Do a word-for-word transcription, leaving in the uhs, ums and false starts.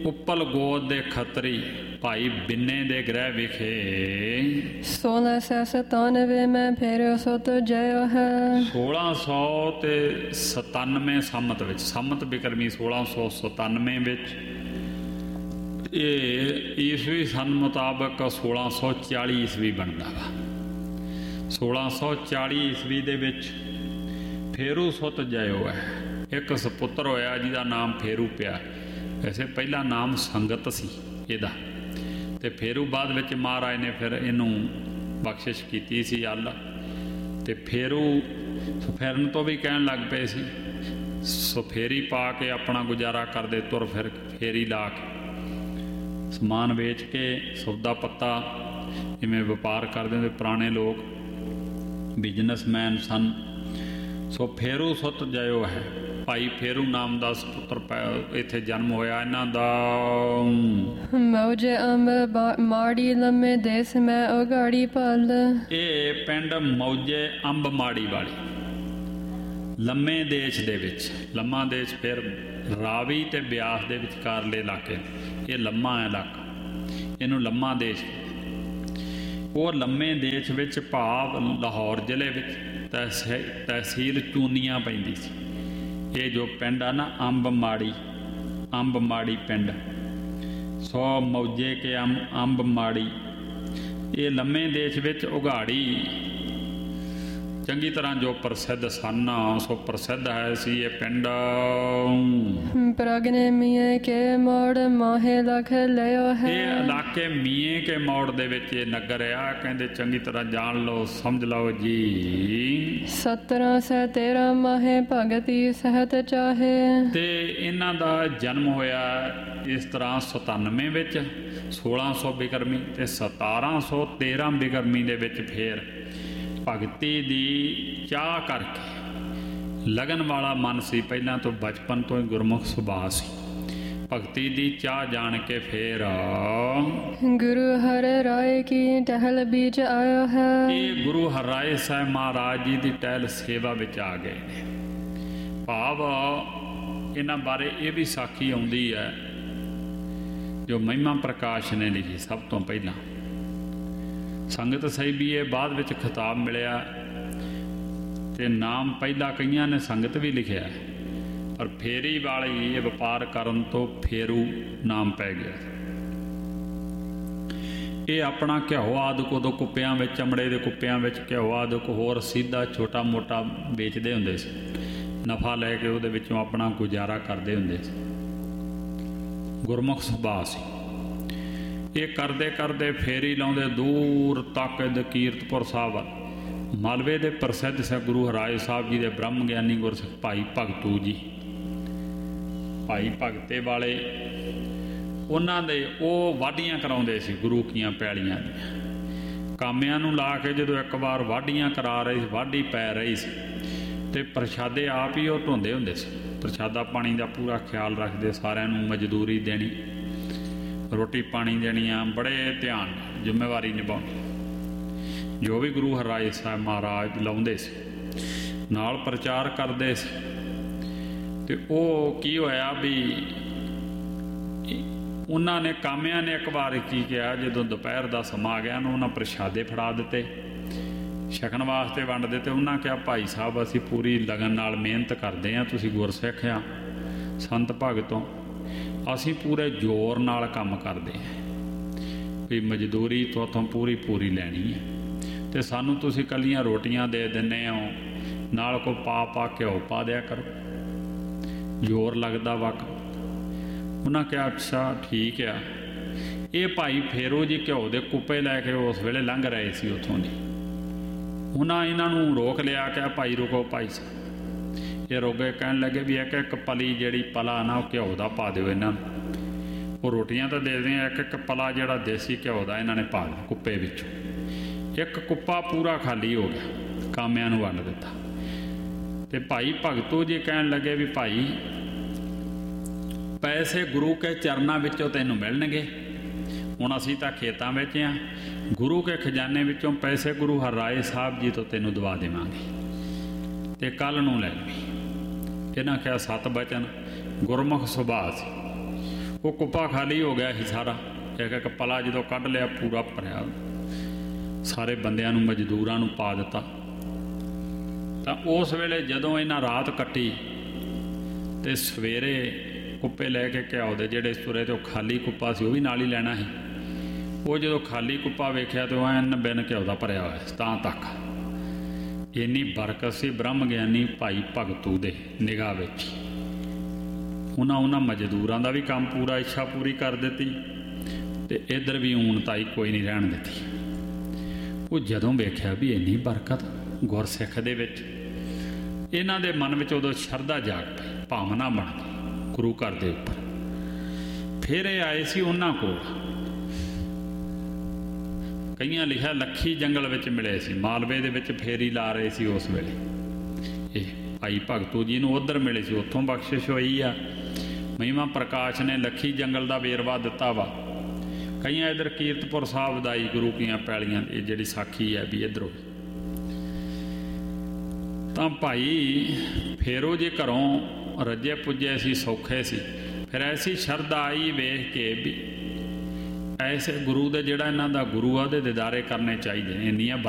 ਉਪਲ ਗੋਦ ਦੇ ਖੱਤਰੀ ਭਾਈ ਬਿੰਨੇ ਦੇ ਗ੍ਰਹਿ ਵਿਖੇ ਸੋਲਾਂ ਸੌ ਸਤਾਨਵੇਂ ਮੈਂ ਫੇਰਿਓ ਸੁਤ ਜਇਓ ਹੈ। ਸੋਲਾਂ ਸੌ ਤੇ ਸਤਾਨਵੇਂ ਸੰਮਤ ਵਿੱਚ, ਸੰਮਤ ਬਿਕਰਮੀ ਸੋਲਾਂ ਸੌ ਸਤਾਨਵੇਂ ਵਿੱਚ, ਇਹ ਈਸਵੀ ਸਨ ਮੁਤਾਬਕ ਸੋਲਾਂ ਸੌ ਚਾਲੀ ਈਸਵੀ ਬਣਦਾ ਵਾ। ਸੋਲਾਂ ਸੌ ਚਾਲੀ ਈਸਵੀ ਦੇ ਵਿੱਚ ਫੇਰੂ ਸੁਤ ਜਇਓ ਹੈ। ਇੱਕ ਸਪੁੱਤਰ ਹੋਇਆ ਜਿਹਦਾ ਨਾਮ ਫੇਰੂ ਪਿਆ। ਵੈਸੇ ਪਹਿਲਾ ਨਾਮ ਸੰਗਤ ਸੀ ਇਹਦਾ, ਅਤੇ ਫੇਰੂ ਬਾਅਦ ਵਿੱਚ ਮਹਾਰਾਜ ਨੇ ਫਿਰ ਇਹਨੂੰ ਬਖਸ਼ਿਸ਼ ਕੀਤੀ ਸੀ ਅੱਲ। ਅਤੇ ਫੇਰੂ ਫਿਰਨ ਤੋਂ ਵੀ ਕਹਿਣ ਲੱਗ ਪਏ ਸੀ, ਸੋ ਫੇਰੀ ਪਾ ਕੇ ਆਪਣਾ ਗੁਜ਼ਾਰਾ ਕਰਦੇ, ਤੁਰ ਫਿਰ ਫੇਰੀ ਲਾ ਕੇ ਸਮਾਨ ਵੇਚ ਕੇ ਸੌਦਾ ਪੱਤਾ ਜਿਵੇਂ ਵਪਾਰ ਕਰਦੇ ਹੁੰਦੇ ਪੁਰਾਣੇ ਲੋਕ, ਬਿਜ਼ਨਸਮੈਨ ਸਨ। ਸੋ ਫੇਰੂ ਸੁਤ ਜਇਓ ਹੈ। ਭਾਈ ਫੇਰੂ ਨਾਮ ਦਾ ਸਪੁੱਤਰ ਇੱਥੇ ਜਨਮ ਹੋਇਆ ਇਹਨਾਂ ਦਾ। ਮੌਜੇ ਅੰਬ ਮਾੜੀ ਲੰਮੇ ਦੇਸ ਮੈਂ ਉਗਾੜੀ ਪਲ। ਇਹ ਪਿੰਡ ਮੌਜੇ ਅੰਬ ਮਾੜੀ ਵਾਲੀ ਲੰਮੇ ਦੇਸ਼ ਦੇ ਵਿੱਚ, ਲੰਮਾ ਦੇਸ਼ ਫਿਰ ਰਾਵੀ ਅਤੇ ਬਿਆਸ ਦੇ ਵਿਚਕਾਰਲੇ ਇਲਾਕੇ, ਇਹ ਲੰਮਾ ਇਲਾਕਾ, ਇਹਨੂੰ ਲੰਮਾ ਦੇਸ਼। ਉਹ ਲੰਮੇ ਦੇਸ਼ ਵਿੱਚ ਭਾਵ ਲਾਹੌਰ ਜ਼ਿਲ੍ਹੇ ਵਿੱਚ ਤਹਿਸੀ ਤਹਿਸੀਲ ਚੂਨੀਆਂ ਪੈਂਦੀ ਸੀ। ਇਹ ਜੋ ਪਿੰਡ ਆ ਨਾ ਅੰਬ ਮਾੜੀ, ਅੰਬ ਮਾੜੀ ਪਿੰਡ, ਸੋ ਮੌਜੇ ਕੇ ਅੰਬ ਅੰਬ ਮਾੜੀ, ਇਹ ਲੰਮੇ ਦੇਸ਼ ਵਿੱਚ ਉਘਾੜੀ ਚੰਗੀ ਤਰ੍ਹਾਂ ਜੋ ਪ੍ਰਸਿੱਧ ਸਨ, ਸੋ ਪ੍ਰਸਿੱਧ ਹੈ ਸੀ ਇਹ ਪਿੰਡ। ਪ੍ਰਗਨੇ ਮੀਏ ਕੇ ਮੋੜ ਮਾਹੇ ਲਖ ਲਿਓ ਹੈ। ਇਹ ਇਲਾਕੇ ਮੀਏ ਕੇ ਮੋੜ ਦੇ ਵਿੱਚ ਇਹ ਨਗਰ ਆ, ਕਹਿੰਦੇ ਚੰਗੀ ਤਰ੍ਹਾਂ ਜਾਣ ਲਓ, ਸਮਝ ਲਓ ਜੀ। ਸਤਰਾਂ ਸੌ ਤੇਰਾਂ ਮਾਹੇ ਭਗਤੀ ਸਹਿਤ ਚਾਹੇ। ਤੇ ਇਹਨਾਂ ਦਾ ਜਨਮ ਹੋਇਆ ਇਸ ਤਰ੍ਹਾਂ ਸਤਾਨਵੇਂ ਵਿੱਚ, ਸੋਲਾਂ ਸੌ ਬਿਕਰਮੀ, ਅਤੇ ਸਤਾਰਾਂ ਸੌ ਤੇਰਾਂ ਬਿਕਰਮੀ ਦੇ ਵਿੱਚ ਫੇਰ ਭਗਤੀ ਦੀ ਚਾਹ ਕਰਕੇ, ਲਗਨ ਵਾਲਾ ਮਨ ਸੀ ਪਹਿਲਾਂ ਤੋਂ, ਬਚਪਨ ਤੋਂ ਹੀ ਗੁਰਮੁਖ ਸੁਭਾਅ ਸੀ। ਭਗਤੀ ਦੀ ਚਾਹ ਜਾਣ ਕੇ ਫੇਰ ਗੁਰੂ ਹਰ ਰਾਏ ਕੀ ਟਹਿਲ ਵਿੱਚ ਆਇਆ ਹੈ। ਇਹ ਗੁਰੂ ਹਰਿਰਾਏ ਸਾਹਿਬ ਮਹਾਰਾਜ ਜੀ ਦੀ ਟਹਿਲ ਸੇਵਾ ਵਿੱਚ ਆ ਗਏ ਨੇ। ਭਾਵ ਇਹਨਾਂ ਬਾਰੇ ਇਹ ਵੀ ਸਾਖੀ ਆਉਂਦੀ ਹੈ ਜੋ ਮਹਿਮਾ ਪ੍ਰਕਾਸ਼ ਨੇ ਲਿਖੀ ਸਭ ਤੋਂ ਪਹਿਲਾਂ। ਸੰਗਤ ਸਾਹਿਬੀ ਇਹ ਬਾਅਦ ਵਿੱਚ ਖਿਤਾਬ ਮਿਲਿਆ, ਅਤੇ ਨਾਮ ਪਹਿਲਾਂ ਕਈਆਂ ਨੇ ਸੰਗਤ ਵੀ ਲਿਖਿਆ, ਪਰ ਫੇਰੀ ਵਾਲੀ ਇਹ ਵਪਾਰ ਕਰਨ ਤੋਂ ਫੇਰੂ ਨਾਮ ਪੈ ਗਿਆ। ਇਹ ਆਪਣਾ ਘਿਓ ਆਦਿਕ ਉਦੋਂ ਕੁੱਪਿਆਂ ਵਿੱਚ, ਚਮੜੇ ਦੇ ਕੁੱਪਿਆਂ ਵਿੱਚ ਘਿਓ ਆਦਿਕ ਹੋਰ ਸਿੱਧਾ ਛੋਟਾ ਮੋਟਾ ਵੇਚਦੇ ਹੁੰਦੇ ਸੀ, ਨਫਾ ਲੈ ਕੇ ਉਹਦੇ ਵਿੱਚੋਂ ਆਪਣਾ ਗੁਜ਼ਾਰਾ ਕਰਦੇ ਹੁੰਦੇ ਸੀ। ਗੁਰਮੁਖ ਸੁਭਾਅ ਸੀ। ਇਹ ਕਰਦੇ ਕਰਦੇ ਫੇਰੀ ਲਾਉਂਦੇ ਦੂਰ ਤੱਕ ਦੇ ਕੀਰਤਪੁਰ ਸਾਹਿਬ, ਮਾਲਵੇ ਦੇ ਪ੍ਰਸਿੱਧ ਸਿੱਖ ਗੁਰੂ ਹਰਿਰਾਏ ਸਾਹਿਬ ਜੀ ਦੇ ਬ੍ਰਹਮ ਗਿਆਨੀ ਗੁਰਸਿੱਖ ਭਾਈ ਭਗਤੂ ਜੀ, ਭਾਈ ਭਗਤੇ ਵਾਲੇ, ਉਹਨਾਂ ਦੇ ਉਹ ਵਾਢੀਆਂ ਕਰਾਉਂਦੇ ਸੀ ਗੁਰੂ ਕੀਆਂ ਪੈਲੀਆਂ ਦੀਆਂ। ਕਾਮਿਆਂ ਨੂੰ ਲਾ ਕੇ ਜਦੋਂ ਇੱਕ ਵਾਰ ਵਾਢੀਆਂ ਕਰਾ ਰਹੇ ਸੀ, ਵਾਢੀ ਪੈ ਰਹੀ ਸੀ, ਅਤੇ ਪ੍ਰਸ਼ਾਦੇ ਆਪ ਹੀ ਉਹ ਢੋਂਦੇ ਹੁੰਦੇ ਸੀ। ਪ੍ਰਸ਼ਾਦਾ ਪਾਣੀ ਦਾ ਪੂਰਾ ਖਿਆਲ ਰੱਖਦੇ, ਸਾਰਿਆਂ ਨੂੰ ਮਜ਼ਦੂਰੀ ਦੇਣੀ, ਰੋਟੀ ਪਾਣੀ ਦੇਣੀਆਂ, ਬੜੇ ਧਿਆਨ ਜ਼ਿੰਮੇਵਾਰੀ ਨਿਭਾਉਣੀ। ਜੋ ਵੀ ਗੁਰੂ ਹਰਿਰਾਏ ਸਾਹਿਬ ਮਹਾਰਾਜ ਲਾਉਂਦੇ ਸੀ, ਨਾਲ ਪ੍ਰਚਾਰ ਕਰਦੇ ਸੀ। ਅਤੇ ਉਹ ਕੀ ਹੋਇਆ ਵੀ ਉਹਨਾਂ ਨੇ, ਕਾਮਿਆਂ ਨੇ ਇੱਕ ਵਾਰ ਕੀ ਕਿਹਾ, ਜਦੋਂ ਦੁਪਹਿਰ ਦਾ ਸਮਾਂ ਆ ਗਿਆ ਨਾ, ਉਹਨਾਂ ਪ੍ਰਸ਼ਾਦੇ ਫੜਾ ਦਿੱਤੇ, ਛਕਣ ਵਾਸਤੇ ਵੰਡ ਦਿੱਤੇ। ਉਹਨਾਂ ਕਿਹਾ, ਭਾਈ ਸਾਹਿਬ ਅਸੀਂ ਪੂਰੀ ਲਗਨ ਨਾਲ ਮਿਹਨਤ ਕਰਦੇ ਹਾਂ, ਤੁਸੀਂ ਗੁਰਸਿੱਖ ਆ, ਸੰਤ ਭਗਤੋਂ, ਅਸੀਂ ਪੂਰੇ ਜ਼ੋਰ ਨਾਲ ਕੰਮ ਕਰਦੇ ਹਾਂ ਵੀ ਮਜ਼ਦੂਰੀ ਤੋਂ ਉੱਥੋਂ ਪੂਰੀ ਪੂਰੀ ਲੈਣੀ ਹੈ, ਅਤੇ ਸਾਨੂੰ ਤੁਸੀਂ ਇਕੱਲੀਆਂ ਰੋਟੀਆਂ ਦੇ ਦਿੰਦੇ ਹੋ, ਨਾਲ ਕੋਈ ਪਾ ਪਾ ਘਿਓ ਪਾ ਦਿਆ ਕਰੋ, ਜ਼ੋਰ ਲੱਗਦਾ ਵਕ। ਉਹਨਾਂ ਕਿਹਾ ਅੱਛਾ ਠੀਕ ਆ। ਇਹ ਭਾਈ ਫੇਰੂ ਜੀ ਘਿਓ ਦੇ ਕੁੱਪੇ ਲੈ ਕੇ ਉਸ ਵੇਲੇ ਲੰਘ ਰਹੇ ਸੀ ਉੱਥੋਂ ਦੀ। ਉਹਨਾਂ ਇਹਨਾਂ ਨੂੰ ਰੋਕ ਲਿਆ, ਕਿਹਾ ਭਾਈ ਰੁਕੋ ਭਾਈ ਸਾਹਿਬ। ਇਹ ਰੋਗੇ ਕਹਿਣ ਲੱਗੇ ਵੀ ਇੱਕ ਇੱਕ ਪਲੀ ਜਿਹੜੀ ਪਲਾ ਨਾ ਉਹ ਘਿਓ ਦਾ ਪਾ ਦਿਓ ਇਹਨਾਂ ਨੂੰ। ਉਹ ਰੋਟੀਆਂ ਤਾਂ ਦੇ ਦਿਆਂ, ਇੱਕ ਇੱਕ ਪਲਾ ਜਿਹੜਾ ਦੇਸੀ ਘਿਓ ਦਾ ਇਹਨਾਂ ਨੇ ਪਾ ਦਿਆ ਕੁੱਪੇ ਵਿੱਚੋਂ। ਇੱਕ ਕੁੱਪਾ ਪੂਰਾ ਖਾਲੀ ਹੋ ਗਿਆ, ਕਾਮਿਆਂ ਨੂੰ ਵੰਡ ਦਿੱਤਾ। ਅਤੇ ਭਾਈ ਭਗਤੂ ਜੀ ਕਹਿਣ ਲੱਗੇ ਵੀ ਭਾਈ ਪੈਸੇ ਗੁਰੂ ਕੇ ਚਰਨਾਂ ਵਿੱਚੋਂ ਤੈਨੂੰ ਮਿਲਣਗੇ। ਹੁਣ ਅਸੀਂ ਤਾਂ ਖੇਤਾਂ ਵਿੱਚ ਹਾਂ, ਗੁਰੂ ਕੇ ਖਜ਼ਾਨੇ ਵਿੱਚੋਂ ਪੈਸੇ ਗੁਰੂ ਹਰਿਰਾਏ ਸਾਹਿਬ ਜੀ ਤੋਂ ਤੈਨੂੰ ਦਵਾ ਦੇਵਾਂਗੇ, ਅਤੇ ਕੱਲ੍ਹ ਨੂੰ ਲੈ ਲਵੀਂ। ਇਹਨਾਂ ਕਿਹਾ ਸੱਤ ਬਚਨ, ਗੁਰਮੁਖ ਸੁਭਾਅ ਸੀ। ਉਹ ਕੁੱਪਾ ਖਾਲੀ ਹੋ ਗਿਆ ਸੀ ਸਾਰਾ। ਇੱਕ ਇੱਕ ਪਲਾ ਜਦੋਂ ਕੱਢ ਲਿਆ ਪੂਰਾ ਭਰਿਆ, ਸਾਰੇ ਬੰਦਿਆਂ ਨੂੰ ਮਜ਼ਦੂਰਾਂ ਨੂੰ ਪਾ ਦਿੱਤਾ। ਤਾਂ ਉਸ ਵੇਲੇ ਜਦੋਂ ਇਹਨਾਂ ਰਾਤ ਕੱਟੀ ਤੇ ਸਵੇਰੇ ਕੁੱਪੇ ਲੈ ਕੇ ਘਿਓ ਦੇ ਜਿਹੜੇ ਤੁਰੇ ਤੇ ਉਹ ਖਾਲੀ ਕੁੱਪਾ ਸੀ ਉਹ ਵੀ ਨਾਲ ਹੀ ਲੈਣਾ ਸੀ। ਉਹ ਜਦੋਂ ਖਾਲੀ ਕੁੱਪਾ ਵੇਖਿਆ ਤੇ ਉਹ ਐਨ ਬਿਨ ਘਿਓ ਦਾ ਭਰਿਆ ਹੋਇਆ ਸੀ ਤਾਂ ਤੱਕ। ਇੰਨੀ ਬਰਕਤ ਸੀ ਬ੍ਰਹਮ ਗਿਆਨੀ ਭਾਈ ਭਗਤੂ ਦੇ ਨਿਗਾਹ ਵਿੱਚ। ਉਹਨਾਂ ਉਹਨਾਂ ਮਜ਼ਦੂਰਾਂ ਦਾ ਵੀ ਕੰਮ ਪੂਰਾ ਇੱਛਾ ਪੂਰੀ ਕਰ ਦਿੱਤੀ ਤੇ ਇੱਧਰ ਵੀ ਊਣਤਾਈ ਕੋਈ ਨਹੀਂ ਰਹਿਣ ਦਿੱਤੀ। ਉਹ ਜਦੋਂ ਵੇਖਿਆ ਵੀ ਇੰਨੀ ਬਰਕਤ ਗੁਰਸਿੱਖ ਦੇ ਵਿੱਚ, ਇਹਨਾਂ ਦੇ ਮਨ ਵਿੱਚ ਉਦੋਂ ਸ਼ਰਧਾ ਜਾਗ ਪਈ, ਭਾਵਨਾ ਬਣ ਗਈ ਗੁਰੂ ਘਰ ਦੇ ਉੱਪਰ। ਫਿਰ ਇਹ ਆਏ ਸੀ ਉਹਨਾਂ ਕੋਲ, ਕਈਆਂ ਲਿਖਿਆ ਲੱਖੀ ਜੰਗਲ ਵਿੱਚ ਮਿਲੇ ਸੀ, ਮਾਲਵੇ ਦੇ ਵਿੱਚ ਫੇਰੀ ਲਾ ਰਹੇ ਸੀ ਉਸ ਵੇਲੇ। ਇਹ ਭਾਈ ਭਗਤੂ ਜੀ ਨੂੰ ਉੱਧਰ ਮਿਲੇ ਸੀ, ਉੱਥੋਂ ਬਖਸ਼ਿਸ਼ ਹੋਈ ਆ। ਮਹਿਮਾ ਪ੍ਰਕਾਸ਼ ਨੇ ਲੱਖੀ ਜੰਗਲ ਦਾ ਵੇਰਵਾ ਦਿੱਤਾ ਵਾ। ਕਈਆਂ ਇੱਧਰ ਕੀਰਤਪੁਰ ਸਾਹਿਬ ਦਾ ਹੀ ਗੁਰੂ ਕੀਆਂ ਪੈਲੀਆਂ ਇਹ ਜਿਹੜੀ ਸਾਖੀ ਹੈ ਵੀ ਇੱਧਰੋਂ। ਤਾਂ ਭਾਈ ਫੇਰੋ ਜੇ ਘਰੋਂ ਰੱਜੇ ਪੁੱਜੇ ਸੀ, ਸੌਖੇ ਸੀ। ਫਿਰ ਐਸੀ ਸ਼ਰਧਾ ਆਈ ਵੇਖ ਕੇ ਵੀ ਐਸੇ ਗੁਰੂ ਦੇ ਜਿਹੜਾ ਇਹਨਾਂ ਦਾ ਗੁਰੂ ਆ ਉਹਦੇ ਦੀਦਾਰੇ ਕਰਨੇ ਚਾਹੀਦੇ ਨੇ। ਇੰਨੀਆਂ